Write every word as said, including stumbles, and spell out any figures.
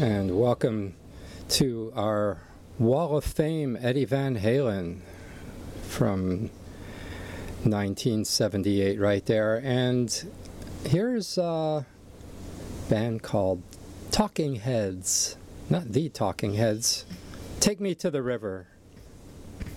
and welcome to our Wall of Fame Eddie Van Halen from nineteen seventy-eight right there. And here's a band called Talking Heads, not the Talking Heads. Take Me to the River.